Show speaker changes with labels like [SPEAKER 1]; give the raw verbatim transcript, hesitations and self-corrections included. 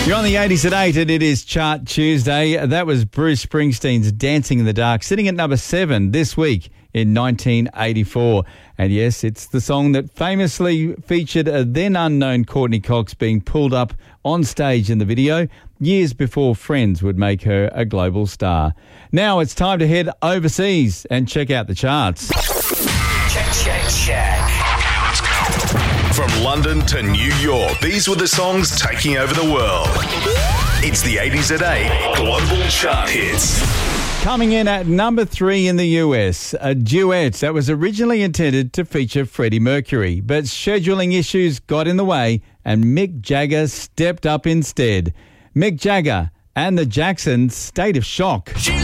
[SPEAKER 1] You're on the eighties at eight and it is Chart Tuesday. That was Bruce Springsteen's Dancing in the Dark, sitting at number seven this week in nineteen eighty-four. And yes, it's the song that famously featured a then unknown Courtney Cox being pulled up on stage in the video years before Friends would make her a global star. Now it's time to head overseas and check out the charts.
[SPEAKER 2] Check, check, check.
[SPEAKER 3] Okay, let's go. From London to New York, these were the songs taking over the world. It's the eighties at eight Global Chart Hits.
[SPEAKER 1] Coming in at number three in the U S, a duet that was originally intended to feature Freddie Mercury, but scheduling issues got in the way and Mick Jagger stepped up instead. Mick Jagger and the Jacksons, State of Shock.
[SPEAKER 2] She